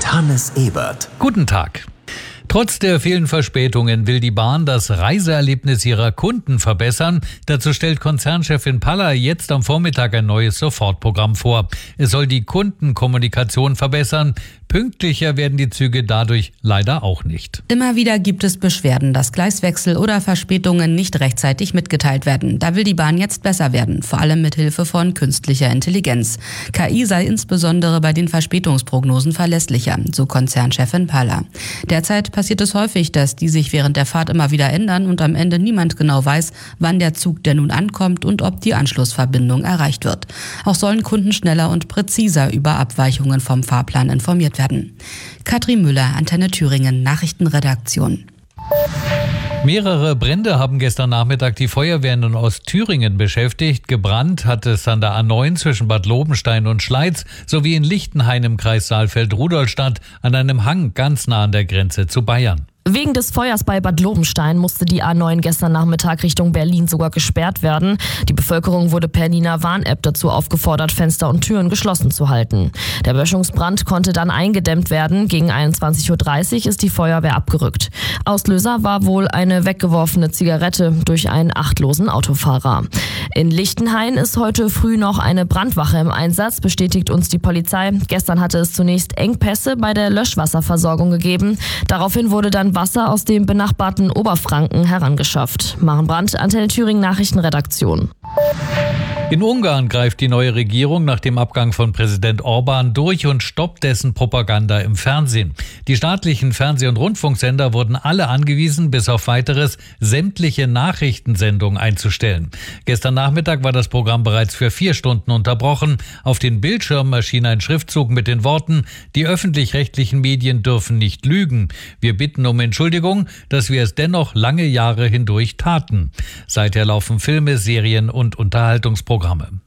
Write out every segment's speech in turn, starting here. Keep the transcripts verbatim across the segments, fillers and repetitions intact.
mit Hannes Ebert. Guten Tag. Trotz der vielen Verspätungen will die Bahn das Reiseerlebnis ihrer Kunden verbessern. Dazu stellt Konzernchefin Palla jetzt am Vormittag ein neues Sofortprogramm vor. Es soll die Kundenkommunikation verbessern. Pünktlicher werden die Züge dadurch leider auch nicht. Immer wieder gibt es Beschwerden, dass Gleiswechsel oder Verspätungen nicht rechtzeitig mitgeteilt werden. Da will die Bahn jetzt besser werden, vor allem mit Hilfe von künstlicher Intelligenz. K I sei insbesondere bei den Verspätungsprognosen verlässlicher, so Konzernchefin Palla. Derzeit passiert es häufig, dass die sich während der Fahrt immer wieder ändern und am Ende niemand genau weiß, wann der Zug denn nun ankommt und ob die Anschlussverbindung erreicht wird. Auch sollen Kunden schneller und präziser über Abweichungen vom Fahrplan informiert werden. Katrin Müller, Antenne Thüringen, Nachrichtenredaktion. Mehrere Brände haben gestern Nachmittag die Feuerwehren in Ostthüringen beschäftigt. Gebrannt hat es an der A neun zwischen Bad Lobenstein und Schleiz sowie in Lichtenhain im Kreis Saalfeld-Rudolstadt an einem Hang ganz nah an der Grenze zu Bayern. Wegen des Feuers bei Bad Lobenstein musste die A neun gestern Nachmittag Richtung Berlin sogar gesperrt werden. Die Bevölkerung wurde per Nina Warn-App dazu aufgefordert, Fenster und Türen geschlossen zu halten. Der Böschungsbrand konnte dann eingedämmt werden. Gegen einundzwanzig Uhr dreißig ist die Feuerwehr abgerückt. Auslöser war wohl eine weggeworfene Zigarette durch einen achtlosen Autofahrer. In Lichtenhain ist heute früh noch eine Brandwache im Einsatz, bestätigt uns die Polizei. Gestern hatte es zunächst Engpässe bei der Löschwasserversorgung gegeben. Daraufhin wurde dann Wasser aus dem benachbarten Oberfranken herangeschafft. Maren Brandt, Antenne Thüringen Nachrichtenredaktion. In Ungarn greift die neue Regierung nach dem Abgang von Präsident Orban durch und stoppt dessen Propaganda im Fernsehen. Die staatlichen Fernseh- und Rundfunksender wurden alle angewiesen, bis auf Weiteres sämtliche Nachrichtensendungen einzustellen. Gestern Nachmittag war das Programm bereits für vier Stunden unterbrochen. Auf den Bildschirmen erschien ein Schriftzug mit den Worten: Die öffentlich-rechtlichen Medien dürfen nicht lügen. Wir bitten um Entschuldigung, dass wir es dennoch lange Jahre hindurch taten. Seither laufen Filme, Serien und Unterhaltungsprogramme.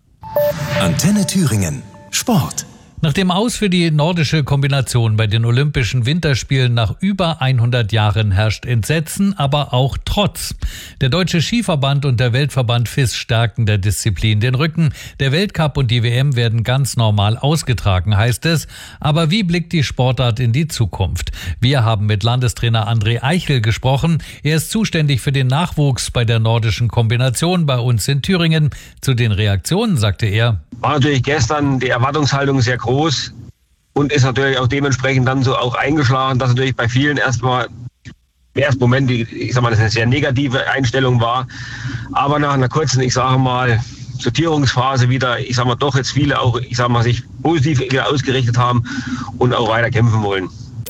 Antenne Thüringen. Sport. Nach dem Aus für die nordische Kombination bei den Olympischen Winterspielen nach über hundert Jahren herrscht Entsetzen, aber auch Trotz. Der Deutsche Skiverband und der Weltverband F I S stärken der Disziplin den Rücken. Der Weltcup und die W M werden ganz normal ausgetragen, heißt es. Aber wie blickt die Sportart in die Zukunft? Wir haben mit Landestrainer André Eichel gesprochen. Er ist zuständig für den Nachwuchs bei der nordischen Kombination bei uns in Thüringen. Zu den Reaktionen sagte er: War natürlich gestern die Erwartungshaltung sehr groß und ist natürlich auch dementsprechend dann so auch eingeschlagen, dass natürlich bei vielen erstmal im ersten Moment, die, ich sag mal, das eine sehr negative Einstellung war. Aber nach einer kurzen, ich sage mal, Sortierungsphase wieder, ich sag mal, doch jetzt viele auch, ich sag mal, sich positiv wieder ausgerichtet haben und auch weiter kämpfen wollen.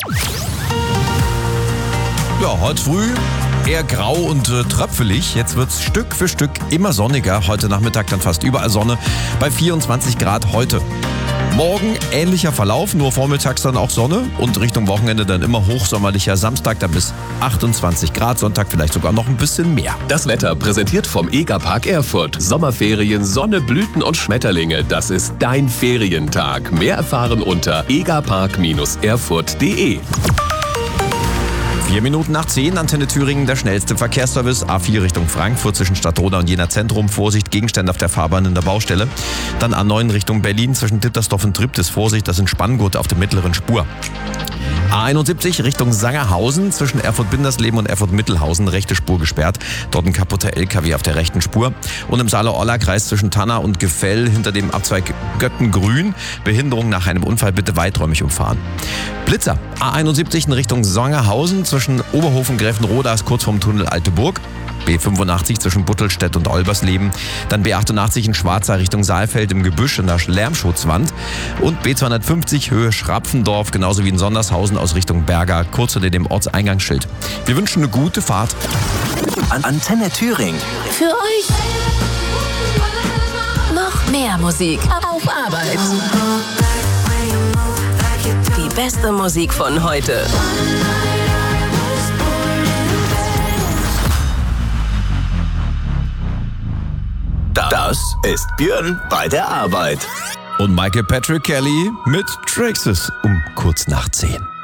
Ja, heute früh eher grau und äh, tröpfelig. Jetzt wird es Stück für Stück immer sonniger. Heute Nachmittag dann fast überall Sonne bei vierundzwanzig Grad heute. Morgen ähnlicher Verlauf, nur vormittags dann auch Sonne und Richtung Wochenende dann immer hochsommerlicher. Samstag dann bis achtundzwanzig Grad, Sonntag vielleicht sogar noch ein bisschen mehr. Das Wetter präsentiert vom Egerpark Erfurt. Sommerferien, Sonne, Blüten und Schmetterlinge. Das ist dein Ferientag. Mehr erfahren unter egerpark erfurt punkt de. Vier Minuten nach zehn, Antenne Thüringen, der schnellste Verkehrsservice. A vier Richtung Frankfurt zwischen Stadtrodau und Jena Zentrum. Vorsicht, Gegenstände auf der Fahrbahn in der Baustelle. Dann A neun Richtung Berlin zwischen Dittersdorf und Triptis. Vorsicht, das sind Spanngurte auf der mittleren Spur. A einundsiebzig Richtung Sangerhausen zwischen Erfurt-Bindersleben und Erfurt-Mittelhausen. Rechte Spur gesperrt. Dort ein kaputter L K W auf der rechten Spur. Und im Saale-Orla-Kreis zwischen Tanna und Gefell hinter dem Abzweig Göttengrün. Behinderung nach einem Unfall bitte weiträumig umfahren. Blitzer. A einundsiebzig in Richtung Sangerhausen zwischen Oberhofen, Gräfenroda kurz vorm Tunnel Alte Burg. B fünfundachtzig zwischen Buttelstedt und Olbersleben. Dann B achtundachtzig in Schwarza Richtung Saalfeld im Gebüsch in der Lärmschutzwand. Und B zweihundertfünfzig Höhe Schrapfendorf, genauso wie in Sondershausen aus Richtung Berger, kurz hinter dem Ortseingangsschild. Wir wünschen eine gute Fahrt. An Antenne Thüringen. Für euch noch mehr Musik auf Arbeit. Die beste Musik von heute. Das ist Björn bei der Arbeit. Und Michael Patrick Kelly mit Traxxas um kurz nach zehn.